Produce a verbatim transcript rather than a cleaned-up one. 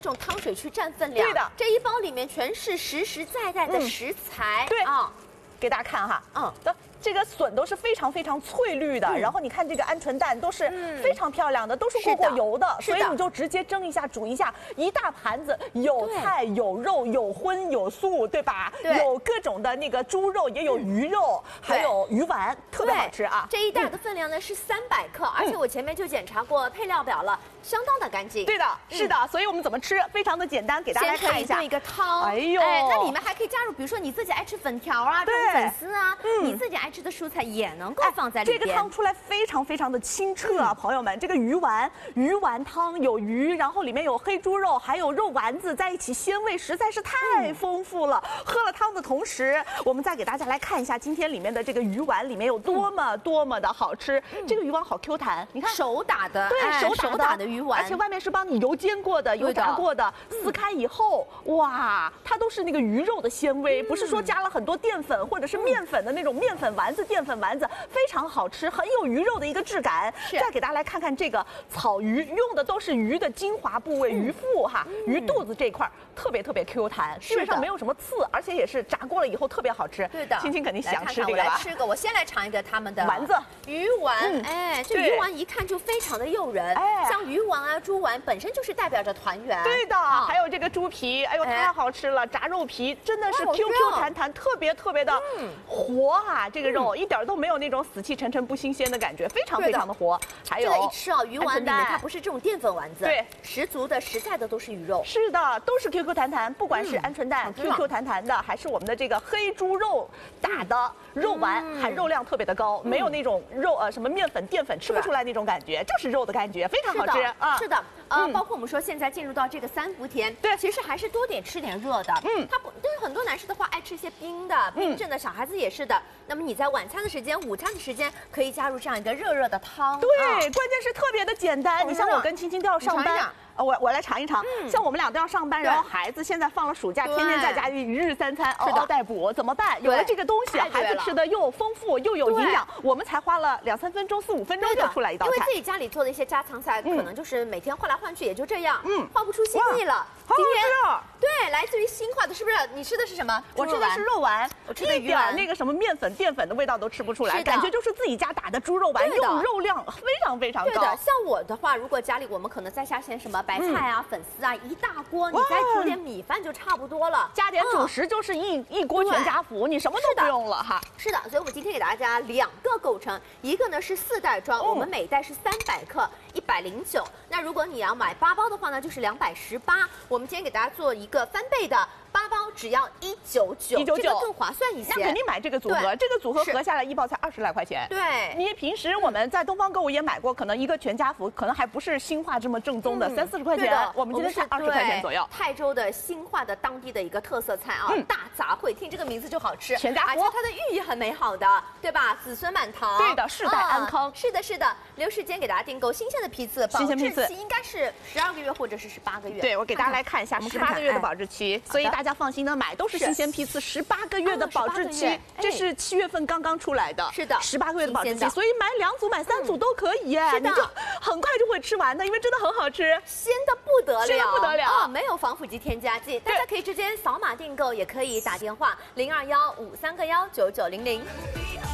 这种汤水去占分量。 对的， 这一包里面全是实实在在的食材。 嗯、对啊、哦， 给大家看哈， 嗯， 的。这个笋都是非常非常翠绿的，嗯、然后你看这个鹌鹑蛋都是非常漂亮的，嗯、都是过过油的，所以你就直接蒸一下、煮一下，一大盘子有菜有肉有荤有素，对吧？ 对， 有各种的那个猪肉，也有鱼肉，嗯、还有鱼丸，特别好吃啊！ 这一袋的分量呢是三百克，而且我前面就检查过配料表了，相当的干净。 对的，是的，所以我们怎么吃非常的简单，给大家看一下。 先可以炖一个汤， 哎呦， 哎，那里面还可以加入，比如说你自己爱吃粉条啊，这种粉丝啊，你自己爱吃的蔬菜也能够放在里边。 这个汤出来非常非常的清澈啊，朋友们，这个鱼丸鱼丸汤有鱼，然后里面有黑猪肉，还有肉丸子在一起，鲜味实在是太丰富了。喝了汤的同时，我们再给大家来看一下今天里面的这个鱼丸里面有多么多么的好吃。这个鱼丸好 Q 弹，你看手打的， 对，手手打的鱼丸， 而且外面是帮你油煎过的、油炸过的，撕开以后，哇，它都是那个鱼肉的鲜味，不是说加了很多淀粉或者是面粉的那种面粉丸子、淀粉丸子，非常好吃，很有鱼肉的一个质感。再给大家来看看这个草鱼，用的都是鱼的精华部位，鱼腹哈，鱼肚子这一块特别特别 Q 弹，基本上没有什么刺，而且也是炸过了以后特别好吃。 对的， 青青肯定想吃这个吧？ 我来吃个，我先来尝一个他们的丸子鱼丸。哎，这鱼丸一看就非常的诱人。哎，像鱼丸啊、猪丸本身就是代表着团圆。 对的，还有这个猪皮，哎呦太好吃了，炸肉皮真的是 Q Q 弹弹，特别特别的活啊！这个肉一点都没有那种死气沉沉不新鲜的感觉，非常非常的活。还有这个一吃啊，鱼丸里面它不是这种淀粉丸子， 对， 十足的实在的都是鱼肉。 是的，都是 Q Q 弹弹，不管是鹌鹑蛋 Q Q 弹弹的，还是我们的这个黑猪肉打的肉丸，含肉量特别的高，没有那种肉呃什么面粉淀粉吃不出来那种感觉，就是肉的感觉，非常好吃啊。是的，呃，包括我们说现在进入到这个三伏天， 对， 其实还是多点吃点热的。嗯，它不，对于很多男士的话，爱吃一些冰的、冰镇的，小孩子也是的。那么你在晚餐的时间、午餐的时间，可以加入这样一个热热的汤。 对，关键是特别的简单。你像我跟青青都要上班。我我来尝一尝，嗯、像我们俩都要上班，然后孩子现在放了暑假，天天在家一日三餐嗷嗷待哺，怎么办？有了这个东西，孩子吃的又丰富又有营养，我们才花了两三分钟、四五分钟就出来一道菜。 因为自己家里做的一些家常菜，可能就是每天换来换去也就这样，嗯，换不出新意了。 好好吃啊！ 对，来自于新化的，是不是？你吃的是什么？ 我吃的是肉丸， 我吃的一点那个什么面粉、淀粉的味道都吃不出来，感觉就是自己家打的猪肉丸，用肉量非常非常高。 对的，像我的话，如果家里我们可能再下些什么白菜啊、粉丝啊，一大锅，你再煮点米饭就差不多了， 加点主食就是一一锅全家福，你什么都不用了哈。 是的，所以我们今天给大家两个构成，一个呢是四袋装，我们每袋是三百克，一百零九。那如果你要买八包的话呢，就是两百十八。我们今天给大家做一个翻倍的。八包只要一九九， 一九九更划算一些。 那肯定买这个组合，这个组合合下来一包才二十来块钱。 对， 你平时我们在东方购物也买过，可能一个全家福，可能还不是新化这么正宗的，三四十块钱。我们今天才二十块钱左右。 泰州的新化的当地的一个特色菜啊，大杂烩，听这个名字就好吃， 全家福， 而且它的寓意很美好的，对吧？子孙满堂。 对的，世代安康。 是的，是的。留时间给大家订购新鲜的批次， 新鲜批次应该是十二个月或者是十八个月。 对，我给大家来看一下十八个月的保质期，所以大家放心的买。都是新鲜批次，十八个月的保质期，这是七月份刚刚出来的， 是的， 十八个月的保质期，所以买两组、买三组都可以耶，你就很快就会吃完的，因为真的很好吃， 鲜的不得了， 鲜的不得了啊！没有防腐剂添加剂，大家可以直接扫码订购，也可以打电话零二幺五三个幺九九零零。